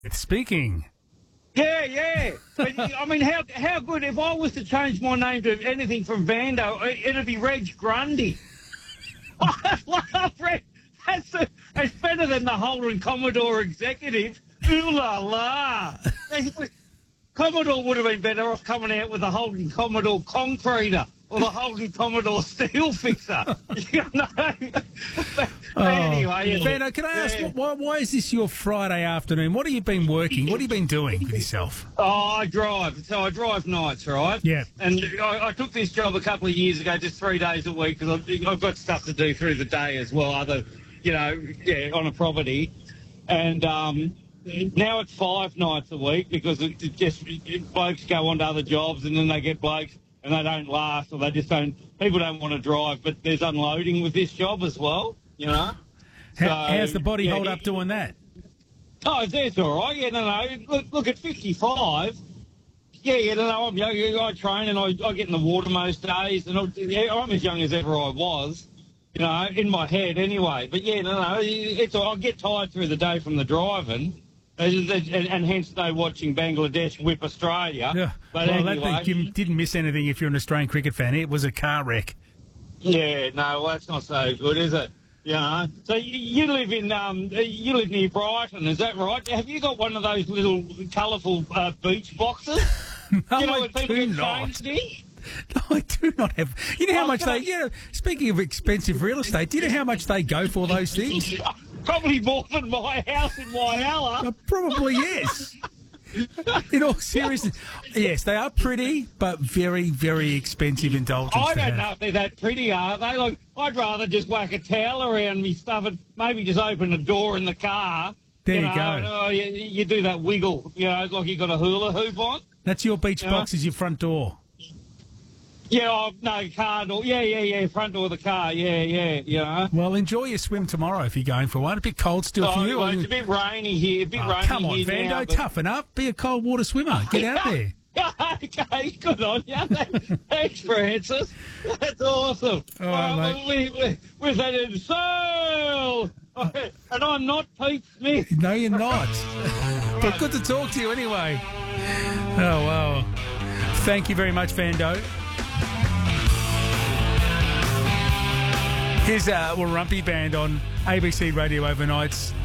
It's speaking. Yeah, yeah. But, I mean, how good, if I was to change my name to anything from Vando, it'd be Reg Grundy. I love Reg. It's better than the Holden Commodore executive. Ooh la la. Commodore would have been better off coming out with the Holden Commodore Concreter or the Holden Commodore Steel Fixer. You know? Anyway. Vando, can I ask, why is this your Friday afternoon? What have you been working? What have you been doing with yourself? Oh, I drive. So I drive nights, right? Yeah. And I took this job a couple of years ago, just 3 days a week, because I've got stuff to do through the day as well, on a property. And now it's 5 nights a week because blokes go on to other jobs and then they get blokes and they don't last or they just don't, people don't want to drive, but there's unloading with this job as well, you know. How's the body hold up doing that? Oh, it's all right. Yeah, no. Look at 55. Yeah, I'm young. I train and I get in the water most days, and I'm as young as ever I was, you know, in my head anyway. But yeah, I get tired through the day from the driving, and hence no watching Bangladesh whip Australia. Yeah. But well, anyway, you didn't miss anything if you're an Australian cricket fan. It was a car wreck. Yeah, no, well, that's not so good, is it? You know, so you live near Brighton, is that right? Have you got one of those little colourful beach boxes? No, you know, I do not. No, I do not have. You know how much they? Yeah. Speaking of expensive real estate, do you know how much they go for those things? Probably more than my house in Whyalla. Probably yes. In all seriousness, yes, they are pretty, but very, very expensive indulgence. I don't know if they're that pretty, are they? Like, I'd rather just whack a towel around me stuff and maybe just open a door in the car. There you go. Oh, you do that wiggle, you know, like you got a hula hoop on. That's your beach box is your front door. Yeah, no, car door. Yeah, front door of the car. Yeah, you know. Well, enjoy your swim tomorrow if you're going for one. A bit cold still for you. Well, it's a bit rainy here. Come on, Vando, now, toughen up. Be a cold water swimmer. Get out there. Okay, good on you. Thanks, Francis. That's awesome. Mate. We're headed sail. And I'm not Pete Smith. No, you're not. But good to talk to you anyway. Oh, wow. Thank you very much, Vando. Here's Warumpi Band on ABC Radio Overnights.